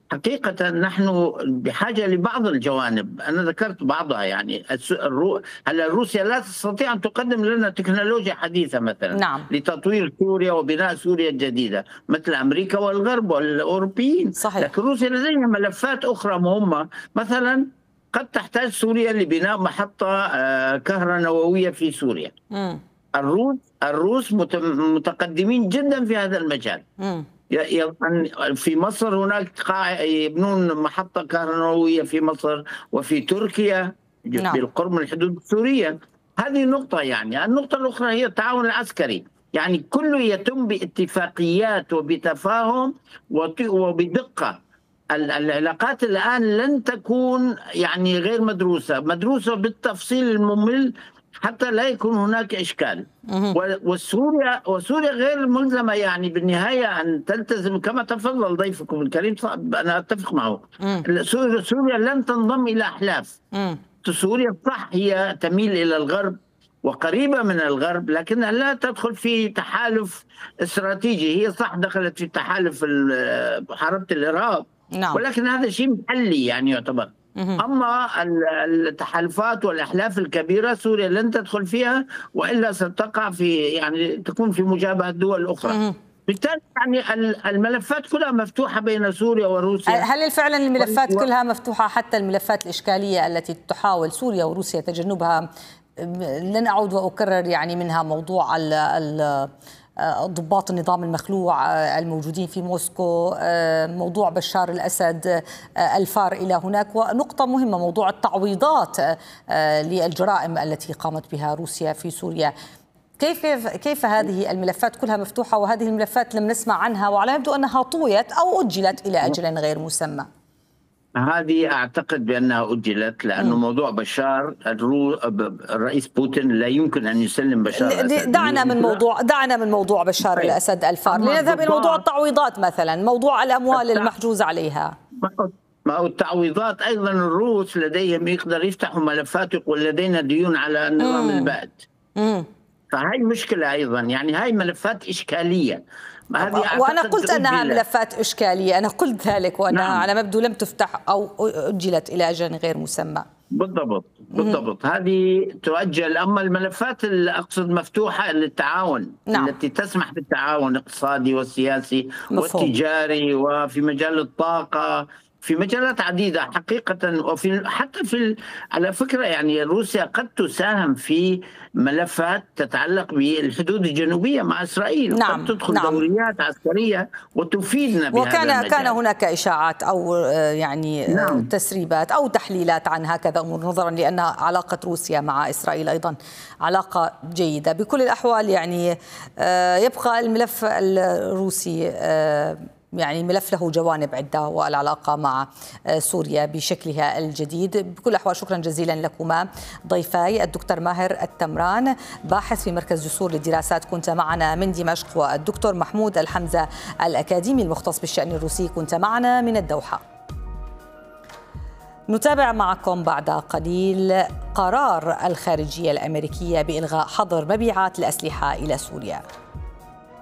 حقيقة نحن بحاجة لبعض الجوانب، أنا ذكرت بعضها. يعني هلا روسيا لا تستطيع أن تقدم لنا تكنولوجيا حديثة مثلا نعم لتطوير سوريا وبناء سوريا الجديدة مثل أمريكا والغرب والأوروبيين. صحيح. لكن روسيا لديها ملفات أخرى مهمة، مثلا قد تحتاج سوريا لبناء محطة كهربائية في سوريا. مم. الروس متقدمين جدا في هذا المجال. مم. في مصر هناك يبنون محطة كهربائية في مصر وفي تركيا نعم بالقرب من الحدود السورية. هذه نقطة. يعني النقطة الأخرى هي التعاون العسكري، يعني كله يتم باتفاقيات وبتفاهم وبدقة. العلاقات الآن لن تكون يعني غير مدروسة بالتفصيل الممل حتى لا يكون هناك إشكال. وسوريا غير ملزمة يعني بالنهاية أن تلتزم كما تفضل ضيفكم الكريم، أنا أتفق معه. سوريا لن تنضم إلى أحلاف. سوريا صح هي تميل إلى الغرب وقريبة من الغرب، لكنها لا تدخل في تحالف استراتيجي. هي صح دخلت في تحالف محاربة الإرهاب، نعم ولكن هذا شيء محلي يعني يعتبر. أما التحالفات والأحلاف الكبيرة سوريا لن تدخل فيها، وإلا ستقع في يعني تكون في مجابهة دول أخرى. بالتالي يعني الملفات كلها مفتوحة بين سوريا وروسيا. هل فعلا الملفات كلها مفتوحة، حتى الملفات الإشكالية التي تحاول سوريا وروسيا تجنبها؟ لن أعود وأكرر يعني منها موضوع ضباط النظام المخلوع الموجودين في موسكو، موضوع بشار الأسد الفار إلى هناك، ونقطة مهمة موضوع التعويضات للجرائم التي قامت بها روسيا في سوريا. كيف هذه الملفات كلها مفتوحة وهذه الملفات لم نسمع عنها، وعلى يبدو أنها طويت أو أجلت إلى أجل غير مسمى؟ هذه أعتقد بأنها أجلت، لأنه موضوع بشار الرئيس بوتين لا يمكن أن يسلم بشار الأسد. دعنا من موضوع بشار الأسد الفار، لنذهب إلى موضوع التعويضات مثلا، موضوع الأموال المحجوز عليها. ما هو التعويضات أيضا الروس لديهم يقدر يفتحوا ملفات يقول لدينا ديون على النظام البائد. فهي مشكلة أيضا، يعني هاي ملفات إشكالية. وأنا قلت أنها ملفات إشكالية، أنا قلت ذلك، وأنها على مبدو لم تفتح أو أجلت إلى أجل غير مسمى. بالضبط هذه تؤجل. أما الملفات اللي أقصد مفتوحة للتعاون، التي تسمح بالتعاون الاقتصادي والسياسي والتجاري وفي مجال الطاقة، في مجالات عديدة حقيقة. وفي حتى على فكرة يعني روسيا قد تساهم في ملفات تتعلق بالحدود الجنوبية مع إسرائيل. قد تدخل دوريات عسكرية وتفيدنا بهذا المجال. كان هناك إشاعات أو يعني تسريبات أو تحليلات عن هكذا أمور، نظرا لأن علاقة روسيا مع إسرائيل أيضا علاقة جيدة. بكل الأحوال يعني يبقى الملف الروسي يعني ملف له جوانب عدة، والعلاقة مع سوريا بشكلها الجديد. بكل الأحوال شكرا جزيلا لكما ضيفاي، الدكتور ماهر التمران باحث في مركز جسور للدراسات كنت معنا من دمشق، والدكتور محمود الحمزة الأكاديمي المختص بالشأن الروسي كنت معنا من الدوحة. نتابع معكم بعد قليل قرار الخارجية الأمريكية بإلغاء حظر مبيعات الأسلحة إلى سوريا.